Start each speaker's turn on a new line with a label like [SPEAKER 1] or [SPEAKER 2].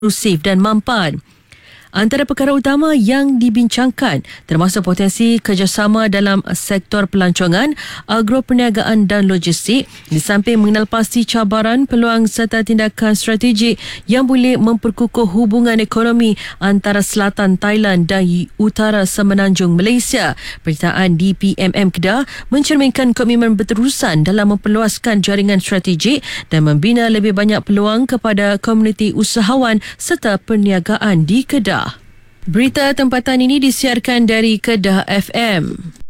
[SPEAKER 1] inklusif dan mampan. Antara perkara utama yang dibincangkan termasuk potensi kerjasama dalam sektor pelancongan, agroperniagaan dan logistik, di samping mengenal pasti cabaran, peluang serta tindakan strategik yang boleh memperkukuh hubungan ekonomi antara selatan Thailand dan utara semenanjung Malaysia. Pernyataan DPMM Kedah mencerminkan komitmen berterusan dalam memperluaskan jaringan strategik dan membina lebih banyak peluang kepada komuniti usahawan serta perniagaan di Kedah. Berita tempatan ini disiarkan dari Kedah FM.